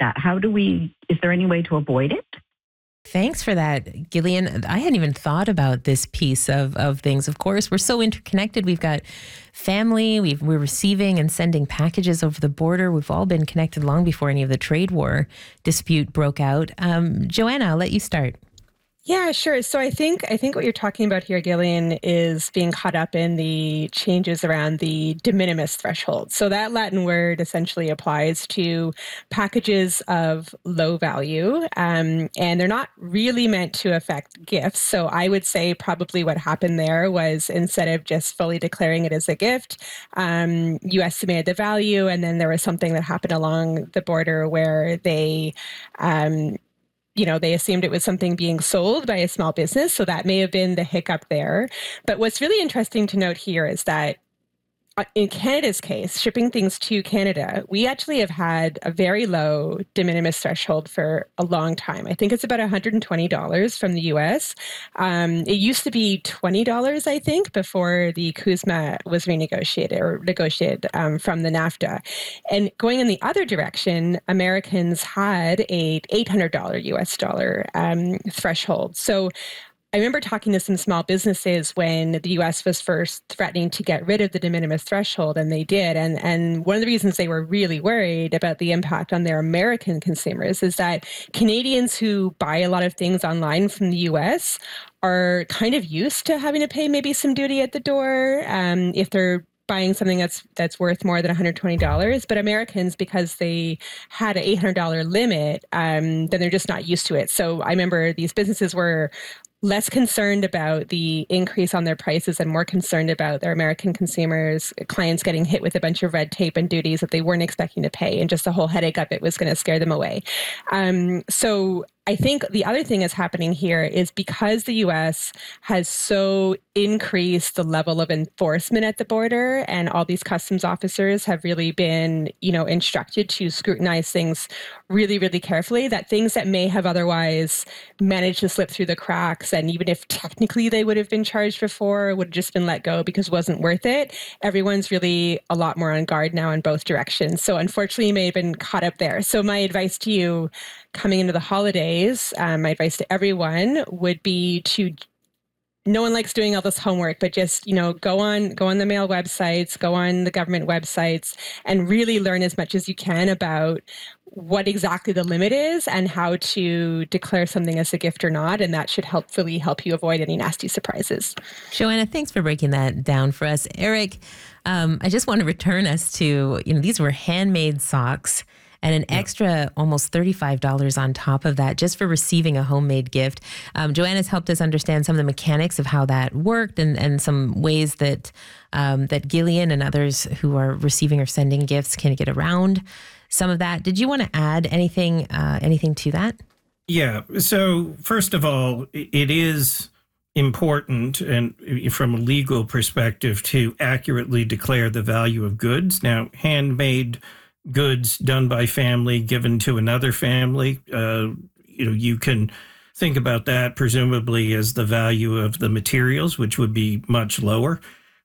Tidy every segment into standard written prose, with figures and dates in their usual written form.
that? Is there any way to avoid it? Thanks for that, Gillian. I hadn't even thought about this piece of things. Of course, we're so interconnected. We've got family, we're receiving and sending packages over the border. We've all been connected long before any of the trade war dispute broke out. Joanna, I'll let you start. Yeah, sure. So I think what you're talking about here, Gillian, is being caught up in the changes around the de minimis threshold. So that Latin word essentially applies to packages of low value, and they're not really meant to affect gifts. So I would say probably what happened there was, instead of just fully declaring it as a gift, you estimated the value, and then there was something that happened along the border where they they assumed it was something being sold by a small business. So that may have been the hiccup there. But what's really interesting to note here is that in Canada's case, shipping things to Canada, we actually have had a very low de minimis threshold for a long time. I think it's about $120 from the US. It used to be $20, I think, before the CUSMA was renegotiated or negotiated from the NAFTA. And going in the other direction, Americans had a $800 US dollar threshold. So I remember talking to some small businesses when the U.S. was first threatening to get rid of the de minimis threshold, and they did. And one of the reasons they were really worried about the impact on their American consumers is that Canadians who buy a lot of things online from the U.S. are kind of used to having to pay maybe some duty at the door if they're buying something that's worth more than $120. But Americans, because they had an $800 limit, then they're just not used to it. So I remember these businesses were less concerned about the increase on their prices and more concerned about their American consumers, clients getting hit with a bunch of red tape and duties that they weren't expecting to pay, and just the whole headache of it was going to scare them away. So I think the other thing that's happening here is because the U.S. has so increased the level of enforcement at the border, and all these customs officers have really been, instructed to scrutinize things really, really carefully, that things that may have otherwise managed to slip through the cracks, and even if technically they would have been charged before, would have just been let go because it wasn't worth it, everyone's really a lot more on guard now in both directions. So unfortunately, you may have been caught up there. So my advice to you coming into the holidays, my advice to everyone would be to, no one likes doing all this homework, but just, go on the mail websites, go on the government websites, and really learn as much as you can about what exactly the limit is and how to declare something as a gift or not. And that should hopefully help you avoid any nasty surprises. Joanna, thanks for breaking that down for us. Eric, I just want to return us to, these were handmade socks, and an extra almost $35 on top of that just for receiving a homemade gift. Joanna's helped us understand some of the mechanics of how that worked, and some ways that that Gillian and others who are receiving or sending gifts can get around some of that. Did you want to add anything to that? Yeah. So first of all, it is important, and from a legal perspective, to accurately declare the value of goods. Now, handmade goods done by family given to another family, you can think about that presumably as the value of the materials, which would be much lower,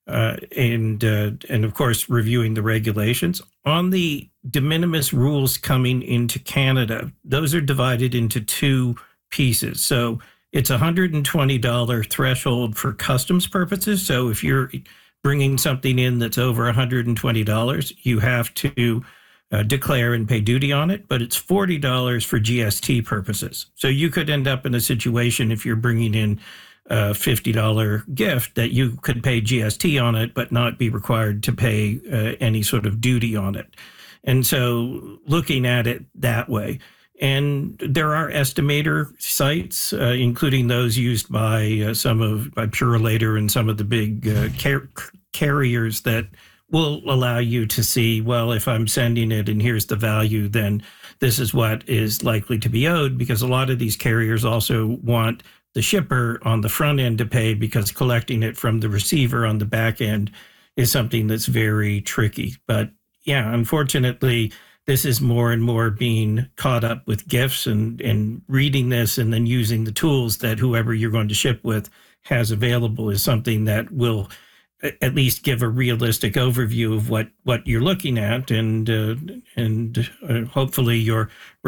and of course reviewing the regulations on the de minimis rules coming into Canada. Those are divided into two pieces. So it's $120 threshold for customs purposes. So if you're bringing something in that's over $120, you have to declare and pay duty on it, but it's $40 for GST purposes. So you could end up in a situation, if you're bringing in a $50 gift, that you could pay GST on it, but not be required to pay any sort of duty on it. And so looking at it that way. And there are estimator sites, including those used by by Purolator and some of the big carriers, that will allow you to see, well, if I'm sending it and here's the value, then this is what is likely to be owed, because a lot of these carriers also want the shipper on the front end to pay, because collecting it from the receiver on the back end is something that's very tricky. But yeah, unfortunately, this is more and more being caught up with gifts, and reading this and then using the tools that whoever you're going to ship with has available is something that will at least give a realistic overview of what you're looking at, and hopefully your